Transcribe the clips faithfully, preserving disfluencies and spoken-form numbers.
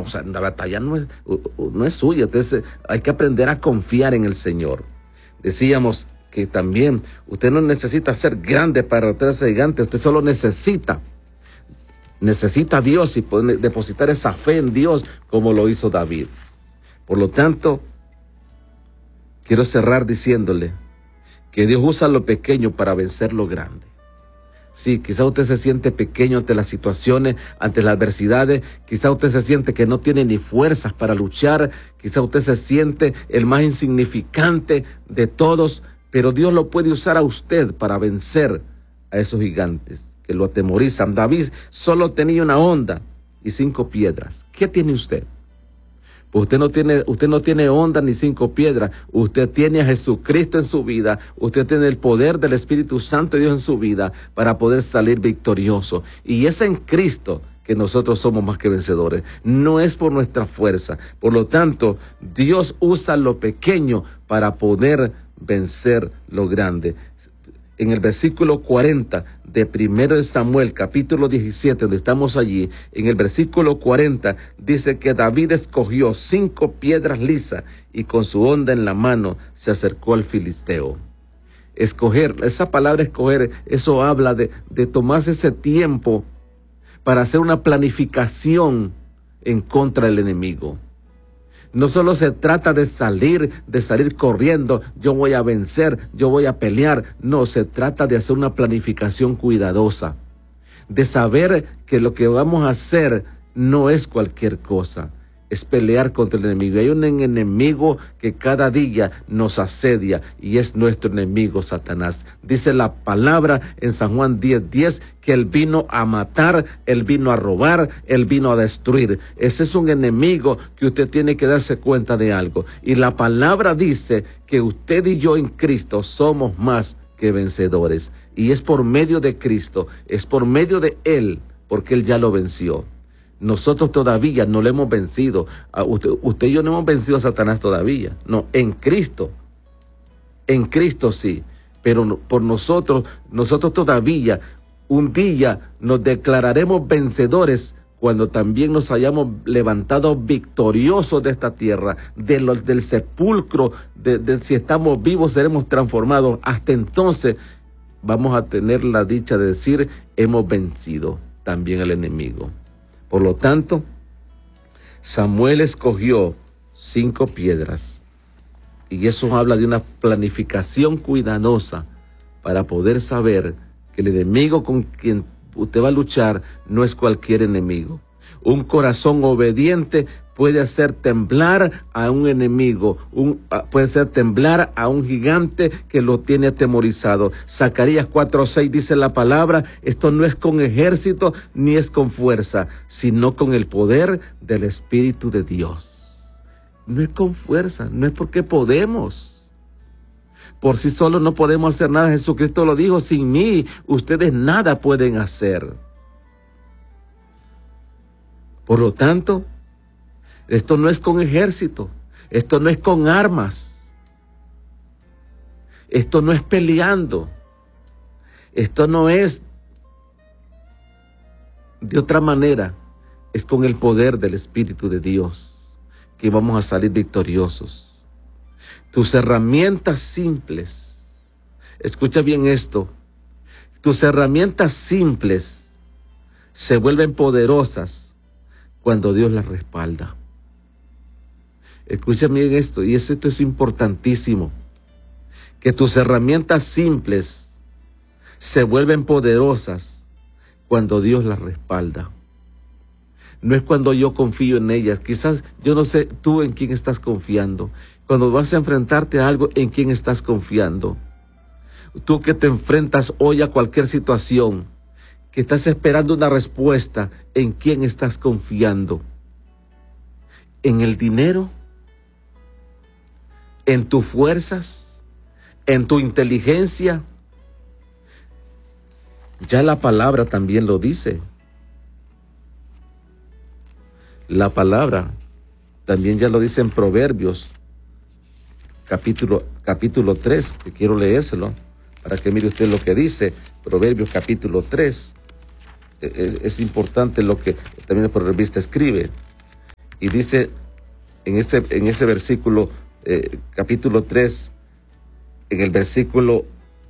O sea, la batalla no es, no es suya. Entonces hay que aprender a confiar en el Señor. Decíamos que también usted no necesita ser grande para derrotar a ese gigante. Usted solo necesita, necesita a Dios y poder depositar esa fe en Dios como lo hizo David. Por lo tanto, quiero cerrar diciéndole que Dios usa lo pequeño para vencer lo grande. Sí, quizá usted se siente pequeño ante las situaciones, ante las adversidades. Quizá usted se siente que no tiene ni fuerzas para luchar. Quizá usted se siente el más insignificante de todos. Pero Dios lo puede usar a usted para vencer a esos gigantes que lo atemorizan. David solo tenía una honda y cinco piedras. ¿Qué tiene usted? Pues usted no tiene, usted no tiene honda ni cinco piedras. Usted tiene a Jesucristo en su vida. Usted tiene el poder del Espíritu Santo de Dios en su vida para poder salir victorioso. Y es en Cristo que nosotros somos más que vencedores. No es por nuestra fuerza. Por lo tanto, Dios usa lo pequeño para poder vencer lo grande. En el versículo cuarenta de primero de Samuel, capítulo diecisiete, donde estamos allí, en el versículo cuarenta, dice que David escogió cinco piedras lisas y con su honda en la mano se acercó al filisteo. Escoger, esa palabra escoger, eso habla de, de tomarse ese tiempo para hacer una planificación en contra del enemigo. No solo se trata de salir, de salir corriendo, yo voy a vencer, yo voy a pelear. No, se trata de hacer una planificación cuidadosa, de saber que lo que vamos a hacer no es cualquier cosa, es pelear contra el enemigo. Hay un enemigo que cada día nos asedia y es nuestro enemigo, Satanás. Dice la palabra en San Juan diez diez que él vino a matar, él vino a robar, él vino a destruir. Ese es un enemigo que usted tiene que darse cuenta de algo. Y la palabra dice que usted y yo en Cristo somos más que vencedores. Y es por medio de Cristo, es por medio de Él, porque Él ya lo venció. Nosotros todavía no le hemos vencido. A usted, usted y yo no hemos vencido a Satanás todavía. No, en Cristo. En Cristo sí. Pero no, por nosotros, nosotros todavía, un día nos declararemos vencedores cuando también nos hayamos levantado victoriosos de esta tierra, de los, del sepulcro, de, de si estamos vivos seremos transformados. Hasta entonces vamos a tener la dicha de decir, hemos vencido también al enemigo. Por lo tanto, Samuel escogió cinco piedras y eso habla de una planificación cuidadosa para poder saber que el enemigo con quien usted va a luchar no es cualquier enemigo. Un corazón obediente puede hacer temblar a un enemigo, un, puede hacer temblar a un gigante que lo tiene atemorizado. Zacarías cuatro seis dice la palabra, esto no es con ejército ni es con fuerza, sino con el poder del Espíritu de Dios. No es con fuerza, no es porque podemos. Por sí solo no podemos hacer nada. Jesucristo lo dijo, sin mí ustedes nada pueden hacer. Por lo tanto, esto no es con ejército, esto no es con armas, esto no es peleando, esto no es de otra manera, es con el poder del Espíritu de Dios que vamos a salir victoriosos. Tus herramientas simples, escucha bien esto, tus herramientas simples se vuelven poderosas cuando Dios las respalda. Escúchame bien esto, y esto es importantísimo, que tus herramientas simples se vuelven poderosas cuando Dios las respalda. No es cuando yo confío en ellas. Quizás, yo no sé tú en quién estás confiando. Cuando vas a enfrentarte a algo, ¿en quién estás confiando? Tú que te enfrentas hoy a cualquier situación, que estás esperando una respuesta, ¿en quién estás confiando? ¿En el dinero? ¿En tus fuerzas? ¿En tu inteligencia? Ya la palabra también lo dice. La palabra también ya lo dice en Proverbios, capítulo, capítulo tres, que quiero leérselo, para que mire usted lo que dice. Proverbios capítulo tres. Es, es importante lo que también el proverbista escribe. Y dice en ese, en ese versículo, eh, capítulo tres, en el versículo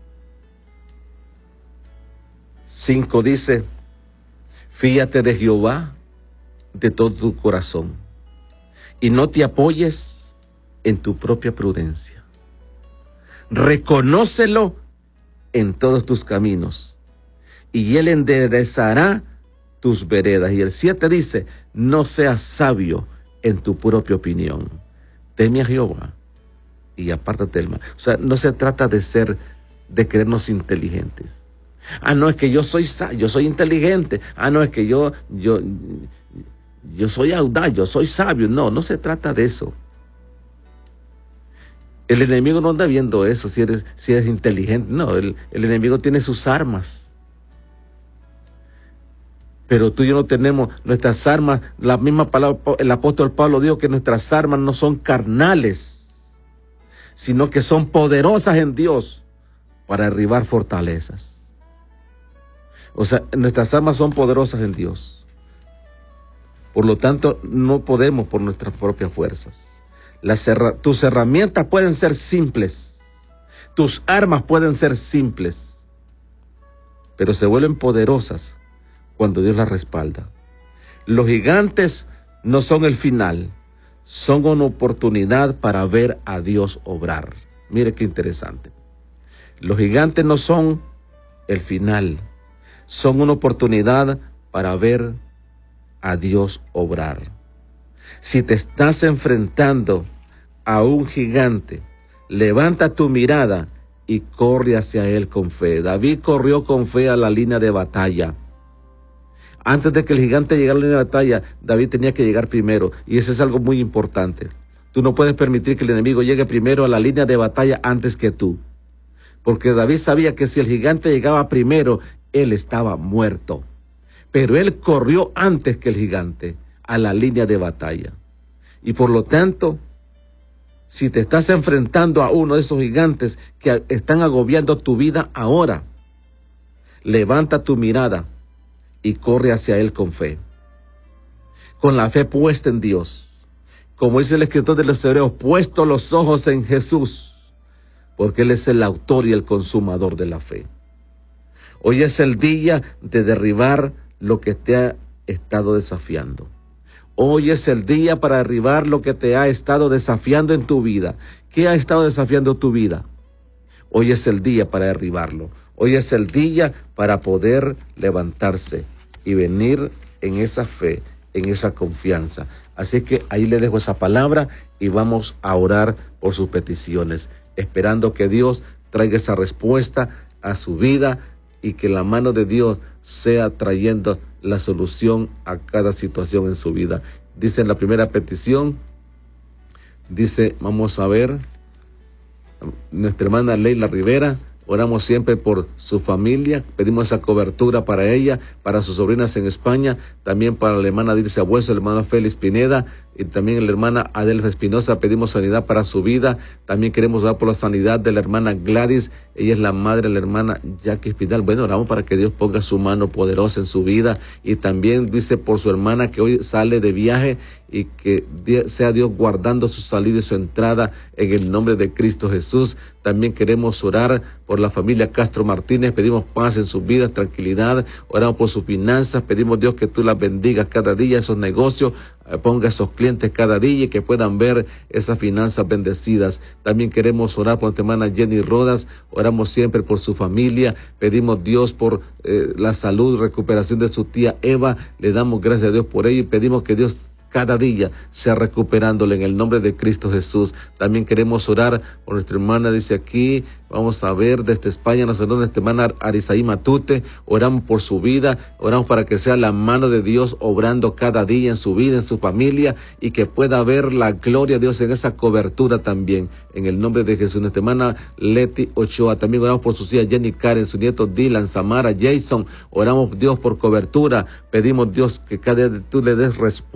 cinco dice, fíate de Jehová de todo tu corazón y no te apoyes en tu propia prudencia. Reconócelo en todos tus caminos y él enderezará tus veredas. Y el siete dice, no seas sabio en tu propia opinión. Teme a Jehová y apártate del mal. O sea, no se trata de ser, de creernos inteligentes. Ah, no, es que yo soy yo soy inteligente. Ah, no, es que yo, yo, yo soy audaz, yo soy sabio. No, no se trata de eso. El enemigo no anda viendo eso, si eres, si eres inteligente. No, el, el enemigo tiene sus armas. Pero tú y yo no tenemos nuestras armas. La misma palabra, el apóstol Pablo dijo que nuestras armas no son carnales, sino que son poderosas en Dios para derribar fortalezas. O sea, nuestras armas son poderosas en Dios. Por lo tanto, no podemos por nuestras propias fuerzas. Las herra- tus herramientas pueden ser simples. Tus armas pueden ser simples. Pero se vuelven poderosas cuando Dios las respalda. Los gigantes no son el final. Son una oportunidad para ver a Dios obrar. Mire qué interesante. Los gigantes no son el final. Son una oportunidad para ver a Dios obrar. Si te estás enfrentando a un gigante, levanta tu mirada y corre hacia él con fe. David corrió con fe a la línea de batalla. Antes de que el gigante llegara a la línea de batalla, David tenía que llegar primero. Y eso es algo muy importante. Tú no puedes permitir que el enemigo llegue primero a la línea de batalla antes que tú. Porque David sabía que si el gigante llegaba primero, él estaba muerto. Pero él corrió antes que el gigante a la línea de batalla. Y por lo tanto, si te estás enfrentando a uno de esos gigantes que están agobiando tu vida ahora, levanta tu mirada y corre hacia él con fe. Con la fe puesta en Dios. Como dice el escritor de los Hebreos, puesto los ojos en Jesús, porque él es el autor y el consumador de la fe. Hoy es el día de derribar lo que te ha estado desafiando. Hoy es el día para derribar lo que te ha estado desafiando en tu vida. ¿Qué ha estado desafiando tu vida? Hoy es el día para derribarlo. Hoy es el día para poder levantarse y venir en esa fe, en esa confianza. Así que ahí le dejo esa palabra y vamos a orar por sus peticiones, esperando que Dios traiga esa respuesta a su vida y que la mano de Dios sea trayendo la solución a cada situación en su vida. Dice en la primera petición, dice, vamos a ver, nuestra hermana Leila Rivera, oramos siempre por su familia, pedimos esa cobertura para ella, para sus sobrinas en España, también para la hermana Dirce Abueso, el hermano Félix Pineda, y también la hermana Adelfa Espinosa, pedimos sanidad para su vida. También queremos orar por la sanidad de la hermana Gladys, ella es la madre de la hermana Jackie Espinal. Bueno, oramos para que Dios ponga su mano poderosa en su vida, y también dice por su hermana que hoy sale de viaje, y que sea Dios guardando su salida y su entrada en el nombre de Cristo Jesús. También queremos orar por la familia Castro Martínez, pedimos paz en sus vidas, tranquilidad, oramos por sus finanzas, pedimos Dios que tú las bendigas cada día, esos negocios, ponga esos clientes cada día y que puedan ver esas finanzas bendecidas. También queremos orar por nuestra hermana Jenny Rodas, oramos siempre por su familia, pedimos Dios por eh, la salud, recuperación de su tía Eva, le damos gracias a Dios por ello y pedimos que Dios cada día sea recuperándole en el nombre de Cristo Jesús. También queremos orar por nuestra hermana, dice aquí, vamos a ver, desde España nos saluda nuestra hermana Arisaí Matute, oramos por su vida, oramos para que sea la mano de Dios obrando cada día en su vida, en su familia, y que pueda ver la gloria de Dios en esa cobertura también, en el nombre de Jesús. Nuestra hermana Leti Ochoa, también oramos por sus hijas Jenny Karen, su nieto Dylan, Samara, Jason, oramos Dios por cobertura, pedimos Dios que cada día tú le des respuesta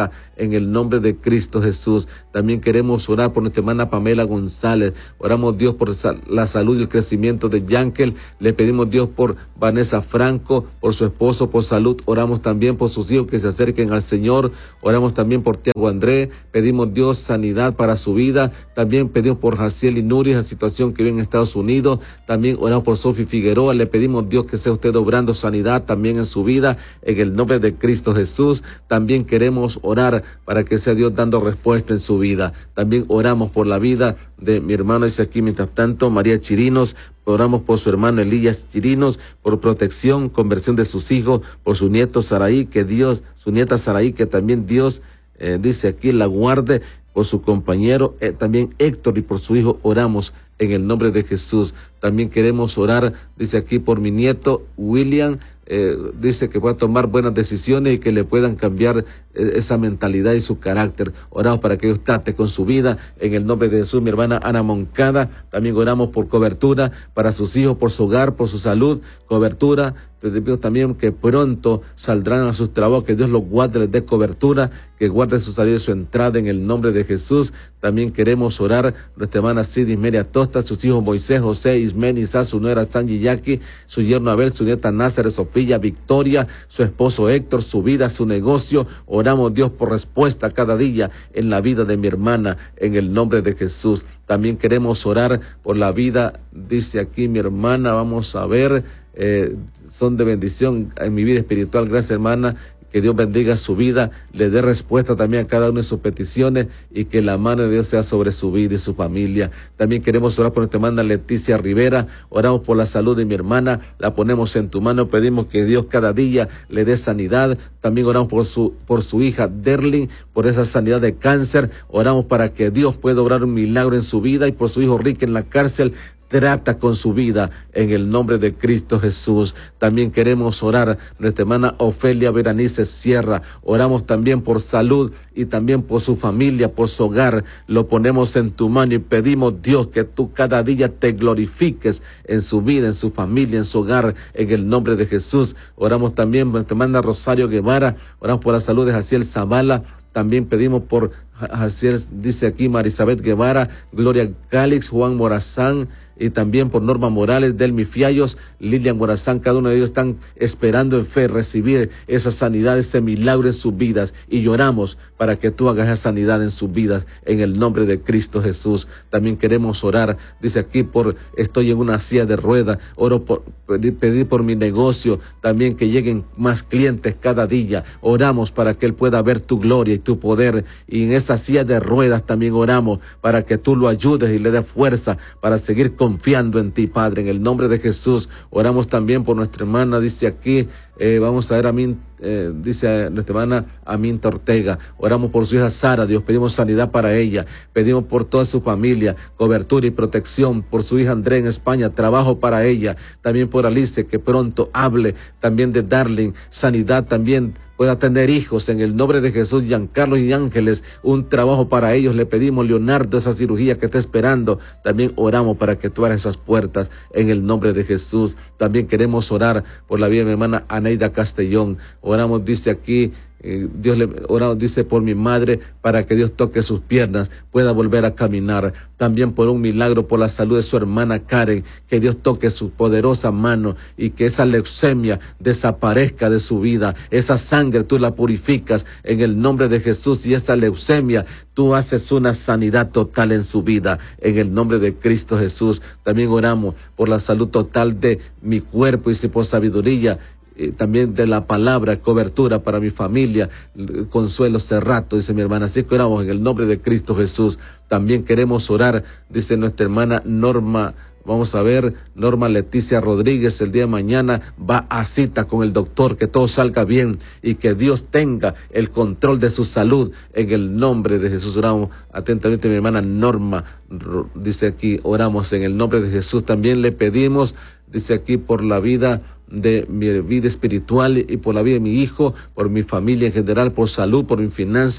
respuesta en el nombre de Cristo Jesús. También queremos orar por nuestra hermana Pamela González. Oramos, Dios, por la salud y el crecimiento de Yankel. Le pedimos, Dios, por Vanessa Franco, por su esposo, por salud. Oramos también por sus hijos que se acerquen al Señor. Oramos también por Tiago André. Pedimos, Dios, sanidad para su vida. También pedimos por Jaciel y Nuri, la situación que vive en Estados Unidos. También oramos por Sofi Figueroa. Le pedimos, Dios, que sea usted obrando sanidad también en su vida, en el nombre de Cristo Jesús. También queremos orar para que sea Dios dando respuesta en su vida. También oramos por la vida de mi hermano, dice aquí, mientras tanto, María Chirinos. Oramos por su hermano Elías Chirinos, por protección, conversión de sus hijos, por su nieto Saraí, que Dios, su nieta Saraí, que también Dios, eh, dice aquí, la guarde, por su compañero, eh, también Héctor, y por su hijo oramos en el nombre de Jesús. También queremos orar, dice aquí, por mi nieto William. Eh, dice que va a tomar buenas decisiones y que le puedan cambiar eh, esa mentalidad y su carácter. Oramos para que Dios trate con su vida en el nombre de Jesús. Mi hermana Ana Moncada, también oramos por cobertura para sus hijos, por su hogar, por su salud, cobertura. Te pido también que pronto saldrán a sus trabajos, que Dios los guarde, les dé cobertura, que guarde su salida y su entrada en el nombre de Jesús. También queremos orar nuestra hermana Sidis Meria Tosta, sus hijos Moisés, José, Ismen, Isa, su nuera Sanji Yaki, su yerno Abel, su nieta Názares, Sofía, Victoria, su esposo Héctor, su vida, su negocio. Oramos, Dios, por respuesta cada día en la vida de mi hermana, en el nombre de Jesús. También queremos orar por la vida, dice aquí mi hermana, vamos a ver, eh, son de bendición en mi vida espiritual. Gracias, hermana. Que Dios bendiga su vida, le dé respuesta también a cada una de sus peticiones y que la mano de Dios sea sobre su vida y su familia. También queremos orar por nuestra hermana Leticia Rivera. Oramos por la salud de mi hermana, la ponemos en tu mano. Pedimos que Dios cada día le dé sanidad. También oramos por su, por su hija Derlin, por esa sanidad de cáncer. Oramos para que Dios pueda obrar un milagro en su vida, y por su hijo Rick en la cárcel. Trata con su vida en el nombre de Cristo Jesús. También queremos orar nuestra hermana Ofelia Beranice Sierra. Oramos también por salud y también por su familia, por su hogar. Lo ponemos en tu mano y pedimos, Dios, que tú cada día te glorifiques en su vida, en su familia, en su hogar, en el nombre de Jesús. Oramos también por nuestra hermana Rosario Guevara. Oramos por la salud de Jaciel Zavala. También pedimos por Jaciel, dice aquí, Marisabeth Guevara, Gloria Calix, Juan Morazán, y también por Norma Morales, Delmi Fiallos, Lilian Morazán. Cada uno de ellos están esperando en fe recibir esa sanidad, ese milagro en sus vidas, y lloramos para que tú hagas esa sanidad en sus vidas en el nombre de Cristo Jesús. También queremos orar, dice aquí, por estoy en una silla de ruedas. Oro por pedir, pedir por mi negocio, también que lleguen más clientes cada día. Oramos para que él pueda ver tu gloria y tu poder, y en esa silla de ruedas también oramos para que tú lo ayudes y le des fuerza para seguir confiando en ti, Padre, en el nombre de Jesús. Oramos también por nuestra hermana, dice aquí, eh, vamos a ver a mí, eh, dice nuestra hermana Aminta Ortega. Oramos por su hija Sara, Dios, pedimos sanidad para ella, pedimos por toda su familia, cobertura y protección, por su hija Andrea en España, trabajo para ella, también por Alice, que pronto hable, también de Darling, sanidad también, pueda tener hijos en el nombre de Jesús. Giancarlo y Ángeles, un trabajo para ellos. Le pedimos, Leonardo, esa cirugía que está esperando. También oramos para que tú abras esas puertas en el nombre de Jesús. También queremos orar por la vida de mi hermana Aneida Castellón. Oramos, dice aquí, Eh, Dios le oramos, dice, por mi madre, para que Dios toque sus piernas, pueda volver a caminar. También por un milagro, por la salud de su hermana Karen, que Dios toque su poderosa mano y que esa leucemia desaparezca de su vida. Esa sangre tú la purificas en el nombre de Jesús, y esa leucemia tú haces una sanidad total en su vida en el nombre de Cristo Jesús. También oramos por la salud total de mi cuerpo, y si por sabiduría, Eh, también de la palabra, cobertura para mi familia, Consuelo Cerrato, dice mi hermana. Así que oramos en el nombre de Cristo Jesús. También queremos orar, dice nuestra hermana Norma, vamos a ver, Norma Leticia Rodríguez, el día de mañana va a cita con el doctor, que todo salga bien y que Dios tenga el control de su salud en el nombre de Jesús. Oramos atentamente mi hermana Norma, dice aquí, oramos en el nombre de Jesús. También le pedimos, dice aquí, por la vida de mi vida espiritual y por la vida de mi hijo, por mi familia en general, por salud, por mi finanza.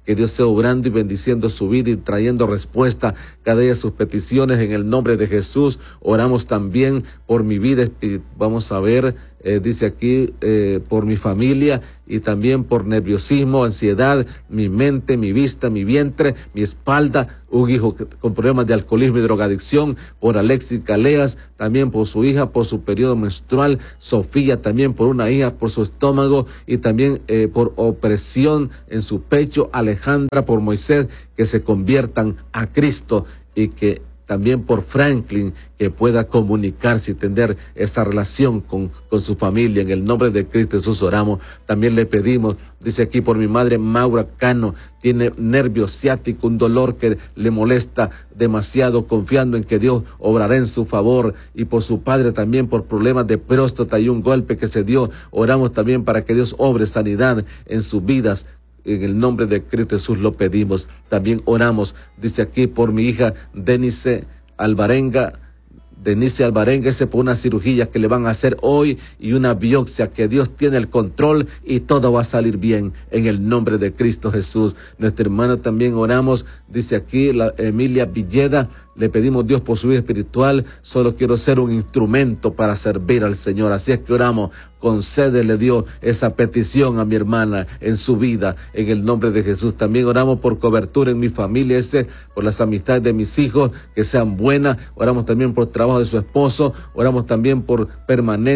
que Dios sea obrando y bendiciendo su vida y trayendo respuesta cada día a sus peticiones en el nombre de Jesús. Oramos también por mi vida, vamos a ver, eh, dice aquí, eh, por mi familia y también por nerviosismo, ansiedad, mi mente, mi vista, mi vientre, mi espalda, un hijo con problemas de alcoholismo y drogadicción, por Alexis Caleas, también por su hija, por su periodo menstrual, Sofía también por una hija, por su estómago y también eh, por opresión en su pecho, Alejandra por Moisés, que se conviertan a Cristo y que también por Franklin, que pueda comunicarse y tener esa relación con, con su familia. En el nombre de Cristo Jesús oramos. También le pedimos, dice aquí, por mi madre Maura Cano, tiene nervio ciático, un dolor que le molesta demasiado, confiando en que Dios obrará en su favor. Y por su padre también, por problemas de próstata y un golpe que se dio, oramos también para que Dios obre sanidad en sus vidas. En el nombre de Cristo Jesús lo pedimos. También oramos, dice aquí, por mi hija Denise Alvarenga, Denise Alvarenga, ese por una cirugía que le van a hacer hoy y una biopsia, que Dios tiene el control y todo va a salir bien en el nombre de Cristo Jesús. Nuestra hermana también oramos, dice aquí, la Emilia Villeda, le pedimos Dios por su vida espiritual, solo quiero ser un instrumento para servir al Señor. Así es que oramos, concédele Dios esa petición a mi hermana en su vida, en el nombre de Jesús. También oramos por cobertura en mi familia, ese, por las amistades de mis hijos, que sean buenas. Oramos también por trabajo de su esposo, oramos también por permanencia